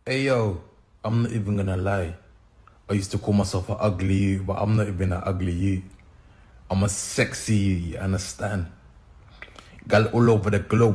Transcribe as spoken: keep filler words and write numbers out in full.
Hey yo, I'm not even gonna lie. I used to call myself an ugly you, but I'm not even an ugly you. I'm a sexy you, you understand? Gal all over the globe.